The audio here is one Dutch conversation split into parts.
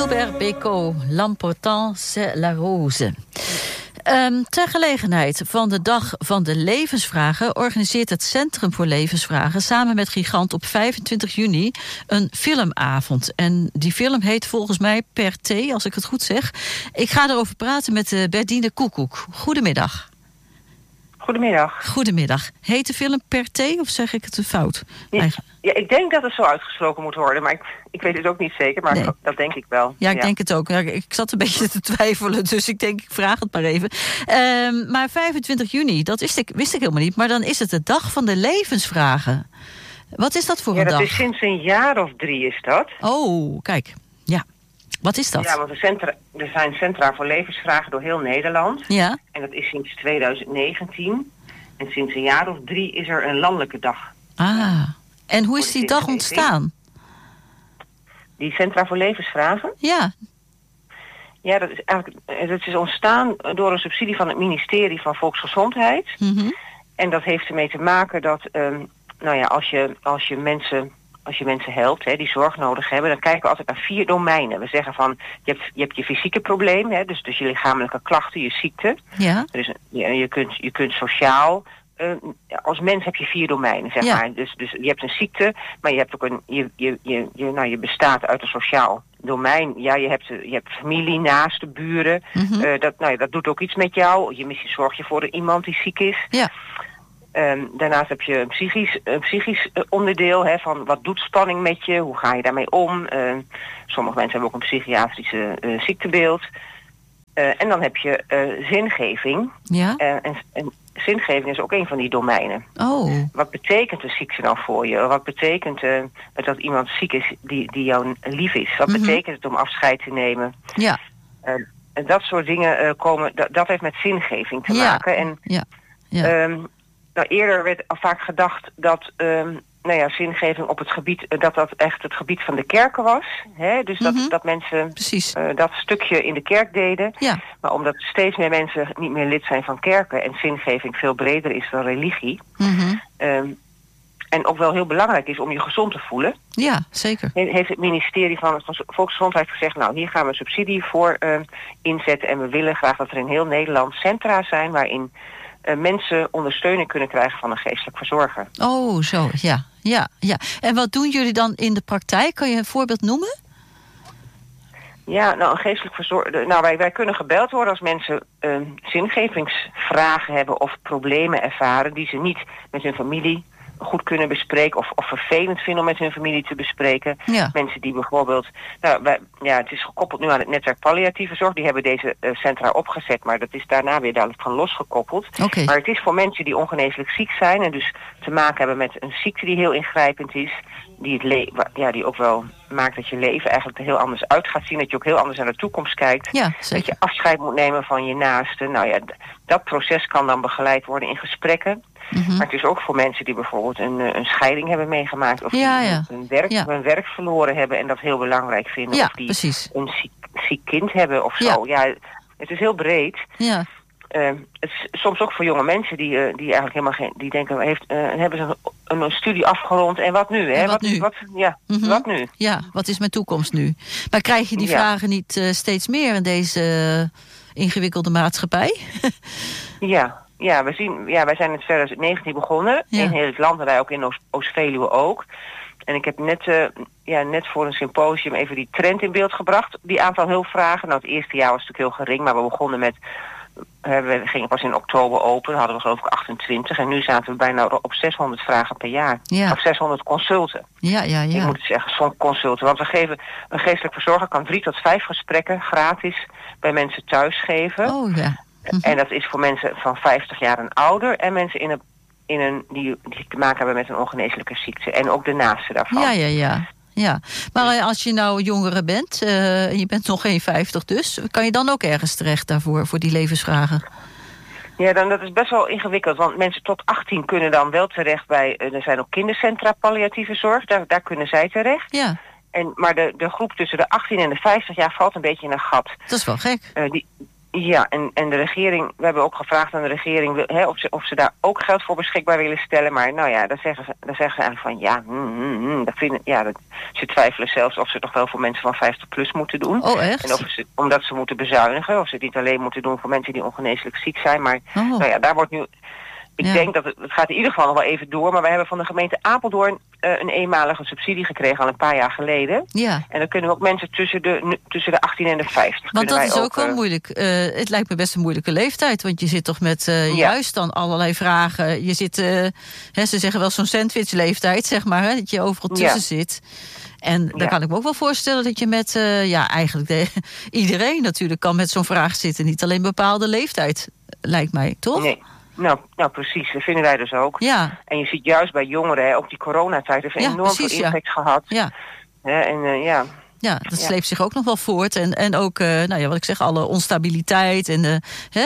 Gilbert Bécaud, L'important c'est la rose. Ter gelegenheid van de Dag van de Levensvragen organiseert het Centrum voor Levensvragen samen met Gigant op 25 juni een filmavond. En die film heet volgens mij Per Thee, als ik het goed zeg. Ik ga erover praten met Berdine Koekoek. Goedemiddag. Goedemiddag. Heet de film Per Thee of zeg ik het fout? Ja, ik denk dat het zo uitgesproken moet worden, maar ik weet het ook niet zeker, maar nee. Dat denk ik wel. Ja, ik denk het ook. Ja, ik zat een beetje te twijfelen, dus ik denk, ik vraag het maar even. Maar 25 juni, dat wist ik helemaal niet, maar dan is het de Dag van de Levensvragen. Wat is dat voor een dag? Ja, dat is sinds een jaar of 3 is dat. Oh, kijk. Ja. Wat is dat? Ja, want er zijn centra voor levensvragen door heel Nederland. Ja. En dat is sinds 2019. En sinds een jaar of 3 is er een landelijke dag. Ah, en hoe is die dag ontstaan? Die centra voor levensvragen? Ja. Ja, dat is ontstaan door een subsidie van het ministerie van Volksgezondheid. Mm-hmm. En dat heeft ermee te maken dat, als je mensen helpt, die zorg nodig hebben, dan kijken we altijd naar 4 domeinen. We zeggen van, je hebt je fysieke probleem, dus je lichamelijke klachten, je ziekte. Ja. Dus je kunt sociaal, als mens heb je 4 domeinen, zeg maar. Dus je hebt een ziekte, maar je hebt ook je bestaat uit een sociaal domein. Ja, je hebt familie, naaste buren. Mm-hmm. Dat doet ook iets met jou. Misschien zorg je voor iemand die ziek is. Ja. Daarnaast heb je een psychisch onderdeel, van wat doet spanning met je, hoe ga je daarmee om. Sommige mensen hebben ook een psychiatrische ziektebeeld. En dan heb je zingeving. Ja. En zingeving is ook een van die domeinen. Oh. Wat betekent een ziekte nou voor je? Wat betekent dat iemand ziek is die jou lief is? Wat betekent het om afscheid te nemen? Ja. En dat soort dingen dat heeft met zingeving te maken. En eerder werd al vaak gedacht dat zingeving op het gebied, dat echt het gebied van de kerken was. Dus dat mensen dat stukje in de kerk deden. Ja. Maar omdat steeds meer mensen niet meer lid zijn van kerken en zingeving veel breder is dan religie. Mm-hmm. En ook wel heel belangrijk is om je gezond te voelen. Ja, zeker. Heeft het ministerie van Volksgezondheid gezegd, hier gaan we subsidie voor inzetten. En we willen graag dat er in heel Nederland centra zijn waarin mensen ondersteuning kunnen krijgen van een geestelijk verzorger. Oh, zo, ja. En wat doen jullie dan in de praktijk? Kan je een voorbeeld noemen? Ja, een geestelijk verzorger. Wij kunnen gebeld worden als mensen zingevingsvragen hebben of problemen ervaren die ze niet met hun familie goed kunnen bespreken of vervelend vinden om met hun familie te bespreken. Ja. Mensen die bijvoorbeeld, het is gekoppeld nu aan het netwerk palliatieve zorg, die hebben deze centra opgezet, maar dat is daarna weer dadelijk van losgekoppeld. Okay. Maar het is voor mensen die ongeneeslijk ziek zijn en dus te maken hebben met een ziekte die heel ingrijpend is, die ook wel maakt dat je leven eigenlijk er heel anders uit gaat zien, dat je ook heel anders naar de toekomst kijkt. Ja, dat je afscheid moet nemen van je naasten. Dat proces kan dan begeleid worden in gesprekken. Mm-hmm. Maar het is ook voor mensen die bijvoorbeeld een scheiding hebben meegemaakt. Of hun werk verloren hebben en dat heel belangrijk vinden. Ja, of die een ziek kind hebben of zo. Ja, het is heel breed. Ja. Het is soms ook voor jonge mensen die eigenlijk helemaal die denken, hebben ze een studie afgerond en wat nu? Wat nu? Wat nu? Ja, wat is mijn toekomst nu? Maar krijg je die vragen niet steeds meer in deze ingewikkelde maatschappij? Ja, wij zijn in 2019 begonnen. In heel het land, en wij ook in Oost-Veluwe ook. En ik heb net voor een symposium even die trend in beeld gebracht. Die aantal hulpvragen. Het eerste jaar was natuurlijk heel gering, maar we begonnen met we gingen pas in oktober open, hadden we geloof ik 28. En nu zaten we bijna op 600 vragen per jaar. Ja. Of 600 consulten. Ja. Ik moet het zeggen, zo'n consulten. Want we geven, een geestelijk verzorger kan 3 tot 5 gesprekken gratis bij mensen thuis geven. Oh ja. Mm-hmm. En dat is voor mensen van 50 jaar en ouder. En mensen die te maken hebben met een ongeneeslijke ziekte. En ook de naasten daarvan. Ja. Maar als je nou jongere bent, je bent nog geen 50 dus, kan je dan ook ergens terecht daarvoor, voor die levensvragen? Ja, dat is best wel ingewikkeld, want mensen tot 18 kunnen dan wel terecht bij, er zijn ook kindercentra palliatieve zorg, daar kunnen zij terecht. Ja. Maar de groep tussen de 18 en de 50 jaar valt een beetje in een gat. Dat is wel gek. Ja, en de regering, we hebben ook gevraagd aan de regering of ze daar ook geld voor beschikbaar willen stellen. Maar nou ja, dan zeggen ze eigenlijk van ze twijfelen zelfs of ze het nog wel voor mensen van 50 plus moeten doen. Oh, echt? En omdat ze moeten bezuinigen, of ze het niet alleen moeten doen voor mensen die ongeneeslijk ziek zijn. Maar nou ja, daar wordt nu... Ik denk dat het gaat in ieder geval nog wel even door. Maar wij hebben van de gemeente Apeldoorn een eenmalige subsidie gekregen al een paar jaar geleden. Ja. En dan kunnen we ook mensen tussen de 18 en de 50. Want dat is ook wel moeilijk. Het lijkt me best een moeilijke leeftijd. Want je zit toch met juist dan allerlei vragen. Je zit, ze zeggen wel zo'n sandwichleeftijd, zeg maar. Hè, dat je overal tussen zit. En dan kan ik me ook wel voorstellen dat je met eigenlijk iedereen natuurlijk kan met zo'n vraag zitten. Niet alleen bepaalde leeftijd, lijkt mij, toch? Nee. Nou, precies. Dat vinden wij dus ook. Ja. En je ziet juist bij jongeren, ook die coronatijd heeft enorm veel impact gehad. Ja. Ja, dat sleept zich ook nog wel voort. En ook, wat ik zeg, alle onstabiliteit. En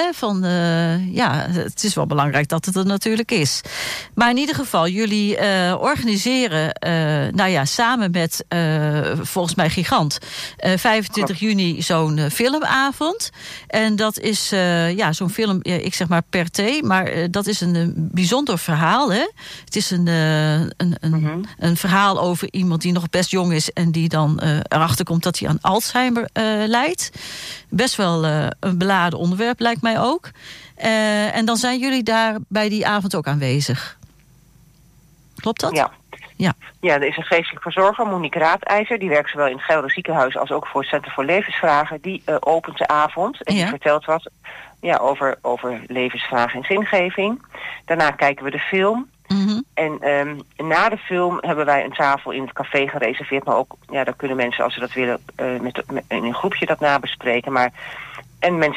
het is wel belangrijk dat het er natuurlijk is. Maar in ieder geval, jullie organiseren, samen met, volgens mij Gigant, 25 juni zo'n filmavond. En dat is, zo'n film, ik zeg maar per thee, maar dat is een bijzonder verhaal, hè? Het is een verhaal over iemand die nog best jong is en die dan erachter komt dat hij aan Alzheimer lijdt. Best wel een beladen onderwerp, lijkt mij ook. En dan zijn jullie daar bij die avond ook aanwezig. Klopt dat? Ja, er is een geestelijk verzorger, Monique Raadijzer. Die werkt zowel in het Gelder ziekenhuis als ook voor het Centrum voor Levensvragen. Die opent de avond en die vertelt wat over levensvragen en zingeving. Daarna kijken we de film. Mm-hmm. En na de film hebben wij een tafel in het café gereserveerd. Maar ook, daar kunnen mensen, als ze dat willen, in een groepje dat nabespreken. En mensen